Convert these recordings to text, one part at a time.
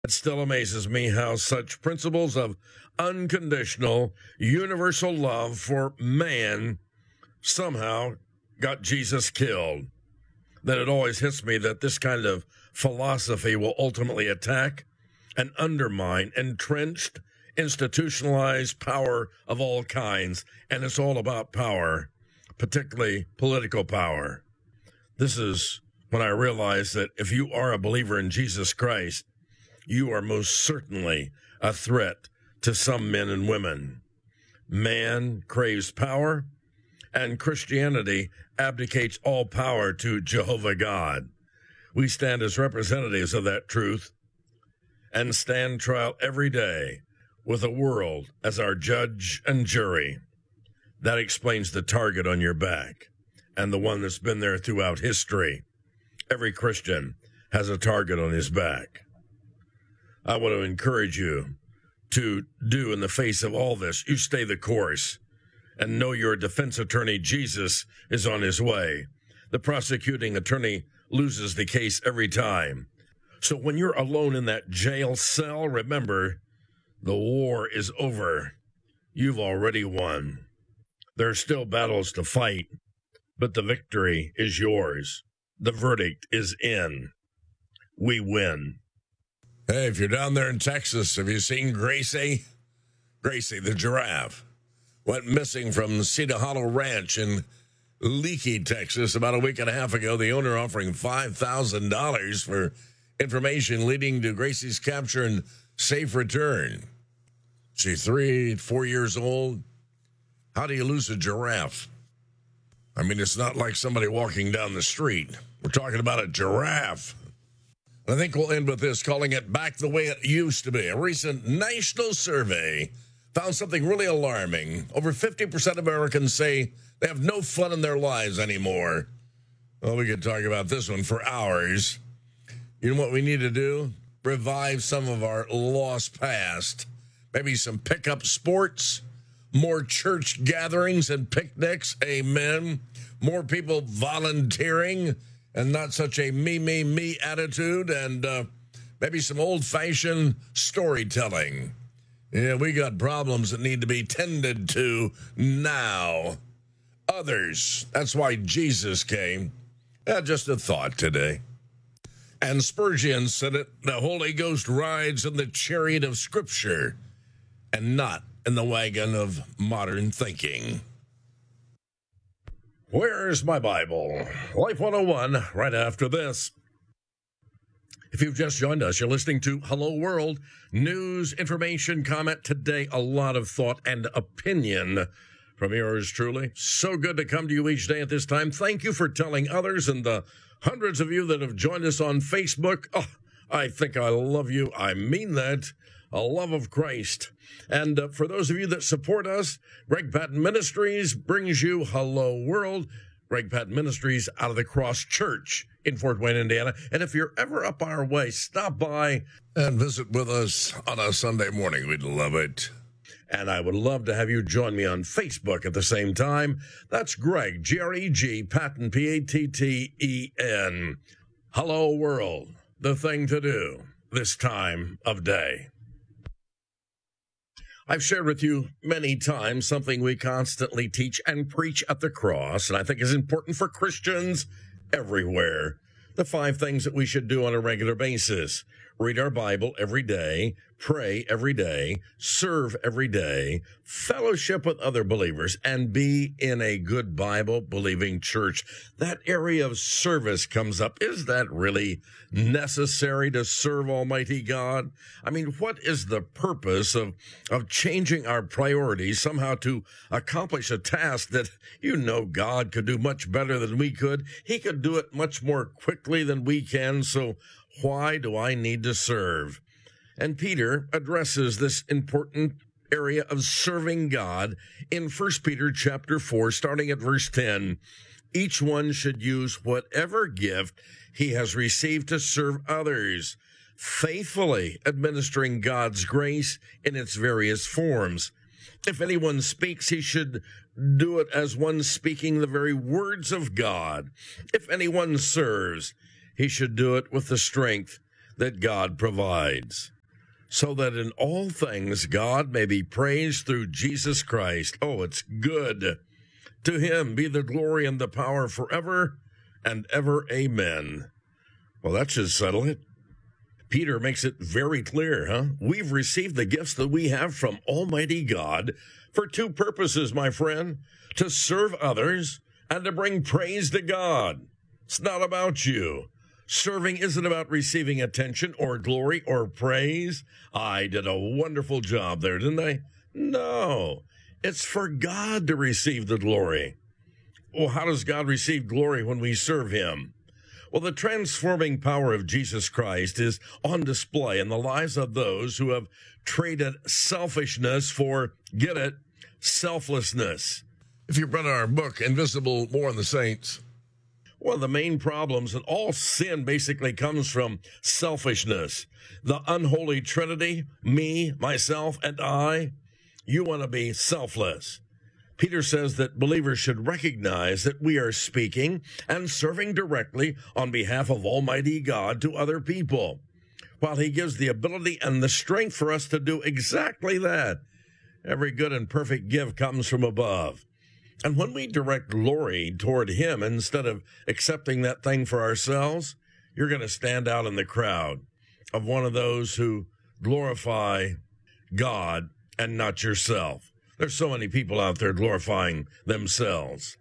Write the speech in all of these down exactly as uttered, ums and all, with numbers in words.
It still amazes me how such principles of unconditional, universal love for man somehow got Jesus killed. That it always hits me that this kind of philosophy will ultimately attack and undermine entrenched, institutionalized power of all kinds. And it's all about power, particularly political power. This is when I realized that if you are a believer in Jesus Christ, you are most certainly a threat to some men and women. Man craves power, and Christianity abdicates all power to Jehovah God. We stand as representatives of that truth and stand trial every day with the world as our judge and jury. That explains the target on your back and the one that's been there throughout history. Every Christian has a target on his back. I want to encourage you to do in the face of all this, you stay the course and know your defense attorney, Jesus, is on his way. The prosecuting attorney loses the case every time. So when you're alone in that jail cell, remember, the war is over. You've already won. There are still battles to fight, but the victory is yours. The verdict is in. We win. Hey, if you're down there in Texas, have you seen Gracie? Gracie, the giraffe, went missing from Cedar Hollow Ranch in Leakey, Texas, about a week and a half ago. The owner offering five thousand dollars for information leading to Gracie's capture and safe return. She's three, four years old. How do you lose a giraffe? I mean, it's not like somebody walking down the street. We're talking about a giraffe. I think we'll end with this, calling it back the way it used to be. A recent national survey found something really alarming. Over fifty percent of Americans say they have no fun in their lives anymore. Well, we could talk about this one for hours. You know what we need to do? Revive some of our lost past. Maybe some pickup sports, more church gatherings and picnics. Amen. More people volunteering and not such a me, me, me attitude, and uh, maybe some old-fashioned storytelling. Yeah, we got problems that need to be tended to now. Others, that's why Jesus came. Uh, just a thought today. And Spurgeon said it, the Holy Ghost rides in the chariot of Scripture and not in the wagon of modern thinking. Where's my Bible? Life one oh one, right after this. If you've just joined us, you're listening to Hello World. News, information, comment today, a lot of thought and opinion from yours truly. So good to come to you each day at this time. Thank you for telling others and the hundreds of you that have joined us on Facebook. Oh, I think I love you. I mean that. A love of Christ. And uh, for those of you that support us, Greg Patton Ministries brings you Hello World. Greg Patton Ministries out of the Cross Church in Fort Wayne, Indiana. And if you're ever up our way, stop by and visit with us on a Sunday morning. We'd love it. And I would love to have you join me on Facebook at the same time. That's Greg, G R E G, Patton, P A T T E N. Hello World, the thing to do this time of day. I've shared with you many times something we constantly teach and preach at the cross, and I think is important for Christians everywhere. The five things that we should do on a regular basis. Read our Bible every day, pray every day, serve every day, fellowship with other believers, and be in a good Bible-believing church. That area of service comes up. Is that really necessary to serve Almighty God? I mean, what is the purpose of, of changing our priorities somehow to accomplish a task that you know God could do much better than we could? He could do it much more quickly than we can, so why do I need to serve? And Peter addresses this important area of serving God in First Peter chapter four, starting at verse ten. Each one should use whatever gift he has received to serve others, faithfully administering God's grace in its various forms. If anyone speaks, he should do it as one speaking the very words of God. If anyone serves, he should do it with the strength that God provides, so that in all things God may be praised through Jesus Christ. Oh, it's good. To him be the glory and the power forever and ever. Amen. Well, that should settle it. Peter makes it very clear, huh? We've received the gifts that we have from Almighty God for two purposes, my friend: to serve others and to bring praise to God. It's not about you. Serving isn't about receiving attention or glory or praise. I did a wonderful job there, didn't I? No, it's for God to receive the glory. Well, how does God receive glory when we serve him? Well, the transforming power of Jesus Christ is on display in the lives of those who have traded selfishness for, get it, selflessness. If you've read our book, Invisible War in the Saints, one of the main problems in all sin basically comes from selfishness. The unholy trinity, me, myself, and I. You want to be selfless. Peter says that believers should recognize that we are speaking and serving directly on behalf of Almighty God to other people, while he gives the ability and the strength for us to do exactly that. Every good and perfect gift comes from above. And when we direct glory toward him instead of accepting that thing for ourselves, you're going to stand out in the crowd of one of those who glorify God and not yourself. There's so many people out there glorifying themselves.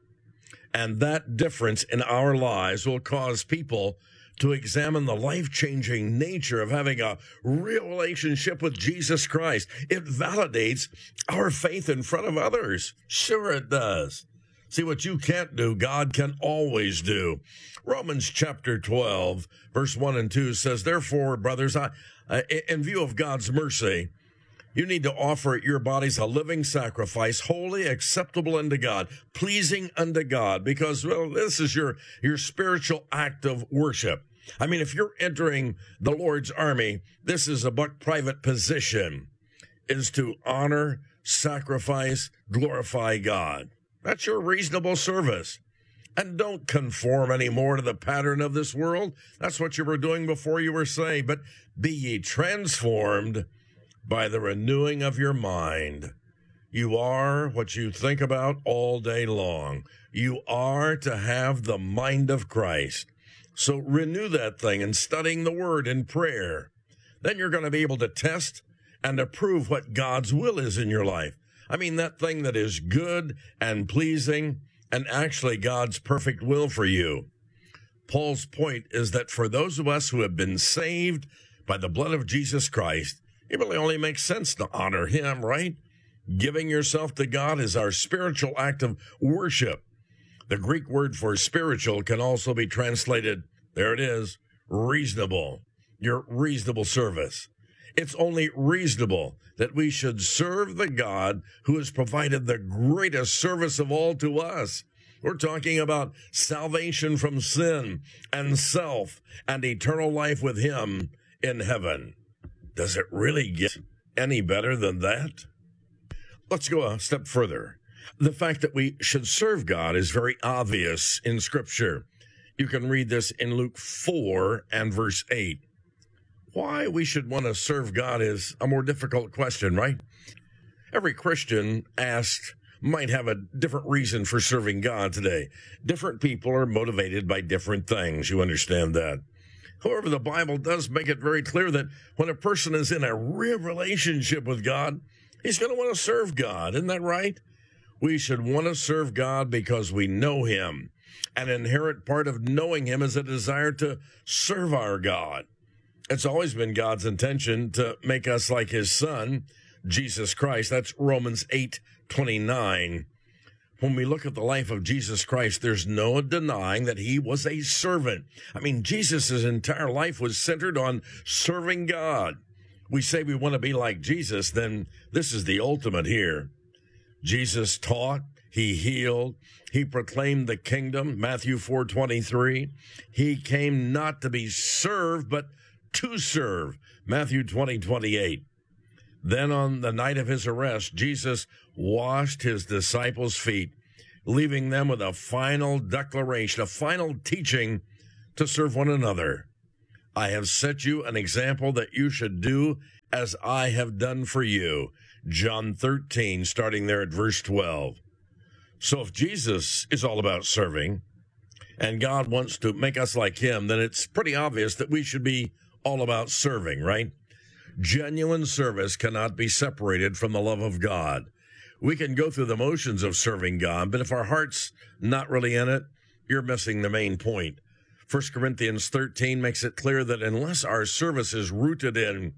And that difference in our lives will cause people to examine the life-changing nature of having a real relationship with Jesus Christ. It validates our faith in front of others. Sure it does. See, what you can't do, God can always do. Romans chapter twelve, verse one and two says, therefore, brothers, I, I, in view of God's mercy, you need to offer your bodies a living sacrifice, holy, acceptable unto God, pleasing unto God, because, well, this is your, your spiritual act of worship. I mean, if you're entering the Lord's army, this is a buck private position, is to honor, sacrifice, glorify God. That's your reasonable service. And don't conform anymore to the pattern of this world. That's what you were doing before you were saved. But be ye transformed by the renewing of your mind. You are what you think about all day long. You are to have the mind of Christ. So renew that thing in studying the Word and prayer. Then you're going to be able to test and approve what God's will is in your life. I mean, that thing that is good and pleasing and actually God's perfect will for you. Paul's point is that for those of us who have been saved by the blood of Jesus Christ, it really only makes sense to honor him, right? Giving yourself to God is our spiritual act of worship. The Greek word for spiritual can also be translated, there it is, reasonable, your reasonable service. It's only reasonable that we should serve the God who has provided the greatest service of all to us. We're talking about salvation from sin and self and eternal life with him in heaven. Does it really get any better than that? Let's go a step further. The fact that we should serve God is very obvious in Scripture. You can read this in Luke four and verse eight. Why we should want to serve God is a more difficult question, right? Every Christian asked might have a different reason for serving God today. Different people are motivated by different things. You understand that. However, the Bible does make it very clear that when a person is in a real relationship with God, he's going to want to serve God. Isn't that right? We should want to serve God because we know him. An inherent part of knowing him is a desire to serve our God. It's always been God's intention to make us like his son, Jesus Christ. That's Romans eight twenty-nine. When we look at the life of Jesus Christ, there's no denying that he was a servant. I mean, Jesus' entire life was centered on serving God. We say we want to be like Jesus, then this is the ultimate here. Jesus taught, he healed, he proclaimed the kingdom, Matthew four twenty-three. He came not to be served, but to serve, Matthew twenty twenty-eight. Then on the night of his arrest, Jesus washed his disciples' feet, leaving them with a final declaration, a final teaching to serve one another. I have set you an example that you should do as I have done for you. John thirteen, starting there at verse twelve. So if Jesus is all about serving, and God wants to make us like him, then it's pretty obvious that we should be all about serving, right? Genuine service cannot be separated from the love of God. We can go through the motions of serving God, but if our heart's not really in it, you're missing the main point. First Corinthians thirteen makes it clear that unless our service is rooted in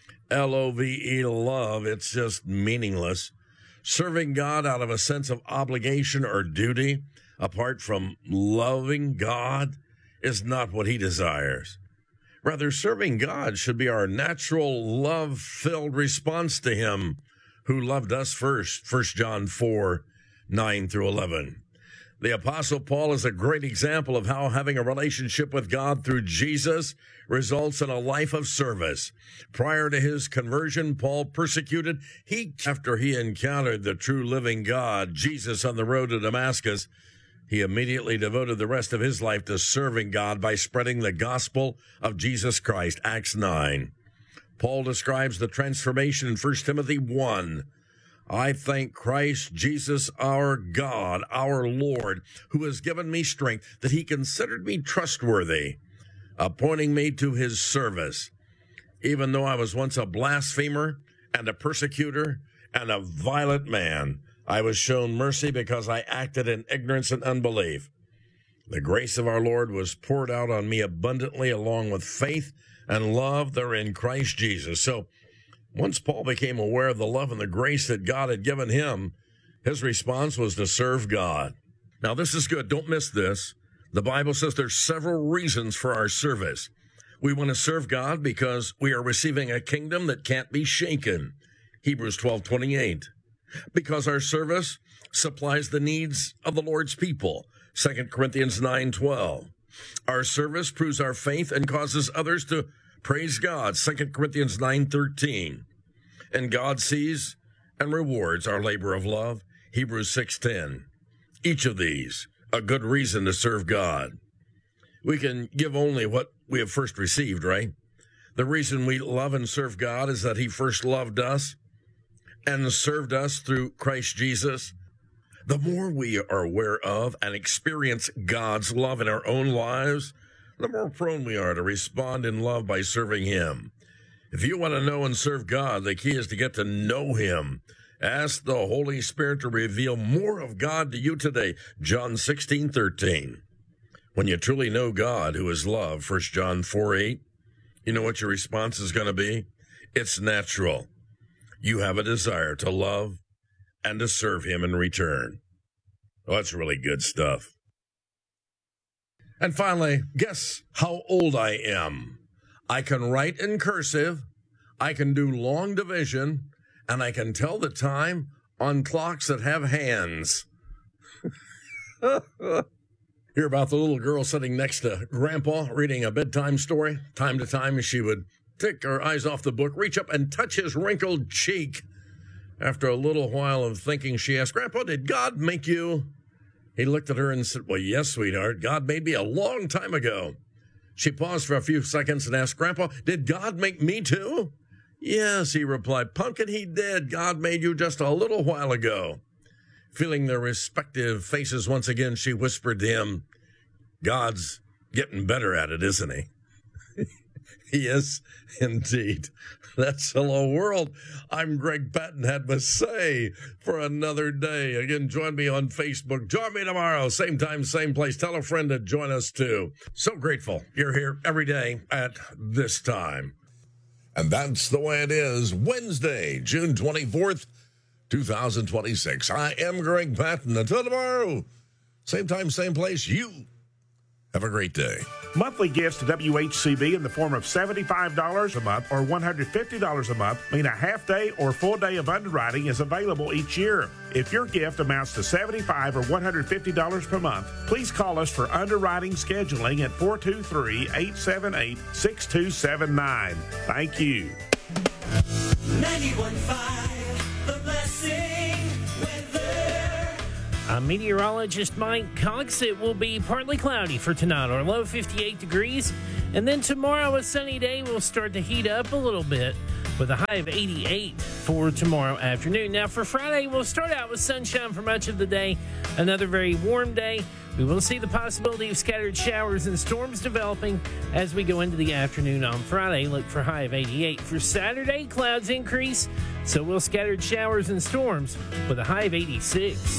L O V E, love, it's just meaningless. Serving God out of a sense of obligation or duty, apart from loving God, is not what he desires. Rather, serving God should be our natural, love-filled response to him who loved us first, First John four, nine through eleven. The Apostle Paul is a great example of how having a relationship with God through Jesus results in a life of service. Prior to his conversion, Paul persecuted. He, after he encountered the true living God, Jesus, on the road to Damascus, he immediately devoted the rest of his life to serving God by spreading the gospel of Jesus Christ, Acts nine. Paul describes the transformation in First Timothy one. I thank Christ Jesus our God, our Lord, who has given me strength, that he considered me trustworthy, appointing me to his service. Even though I was once a blasphemer and a persecutor and a violent man, I was shown mercy because I acted in ignorance and unbelief. The grace of our Lord was poured out on me abundantly, along with faith and love that are in Christ Jesus. So, once Paul became aware of the love and the grace that God had given him, his response was to serve God. Now, this is good. Don't miss this. The Bible says there's several reasons for our service. We want to serve God because we are receiving a kingdom that can't be shaken. Hebrews twelve twenty-eight. Because our service supplies the needs of the Lord's people. Second Corinthians nine twelve. Our service proves our faith and causes others to praise God, Second Corinthians nine thirteen. And God sees and rewards our labor of love, Hebrews six ten. Each of these, a good reason to serve God. We can give only what we have first received, right? The reason we love and serve God is that he first loved us and served us through Christ Jesus. The more we are aware of and experience God's love in our own lives, the more prone we are to respond in love by serving him. If you want to know and serve God, the key is to get to know him. Ask the Holy Spirit to reveal more of God to you today. John sixteen thirteen. When you truly know God, who is love, First John four eight, you know what your response is going to be? It's natural. You have a desire to love and to serve him in return. Oh, that's really good stuff. And finally, guess how old I am. I can write in cursive, I can do long division, and I can tell the time on clocks that have hands. Hear about the little girl sitting next to Grandpa reading a bedtime story? Time to time, she would take her eyes off the book, reach up and touch his wrinkled cheek. After a little while of thinking, she asked, Grandpa, did God make you? He looked at her and said, well, yes, sweetheart, God made me a long time ago. She paused for a few seconds and asked, Grandpa, did God make me too? Yes, he replied, Pumpkin, he did. God made you just a little while ago. Feeling their respective faces once again, she whispered to him, God's getting better at it, isn't he? Yes, indeed. That's Hello World. I'm Greg Patton, had to say for another day. Again, join me on Facebook. Join me tomorrow, same time, same place. Tell a friend to join us too. So grateful you're here every day at this time. And that's the way it is. Wednesday, June twenty-fourth, twenty twenty-six. I am Greg Patton. Until tomorrow, same time, same place. You have a great day. Monthly gifts to W H C B in the form of seventy-five dollars a month or one hundred fifty dollars a month mean a half day or full day of underwriting is available each year. If your gift amounts to seventy-five dollars or one hundred fifty dollars per month, please call us for underwriting scheduling at four two three, eight seven eight, six two seven nine. Thank you. ninety-one point five, The Blessing weather. I'm meteorologist Mike Cox. It will be partly cloudy for tonight, or low fifty-eight degrees. And then tomorrow, a sunny day, will start to heat up a little bit with a high of eighty-eight for tomorrow afternoon. Now, for Friday, we'll start out with sunshine for much of the day. Another very warm day. We will see the possibility of scattered showers and storms developing as we go into the afternoon on Friday. Look for a high of eighty-eight. For Saturday, clouds increase, so will scattered showers and storms with a high of eighty-six.